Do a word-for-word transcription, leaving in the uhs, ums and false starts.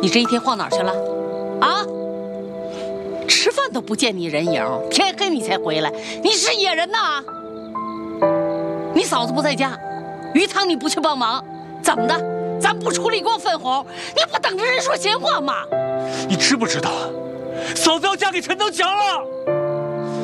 你这一天晃哪儿去了？啊？吃饭都不见你人影，天黑你才回来，你是野人呐？你嫂子不在家，鱼汤你不去帮忙，怎么的？咱不出力光分红，你不等着人说闲话吗？ 你知不知道，嫂子要嫁给陈登强了？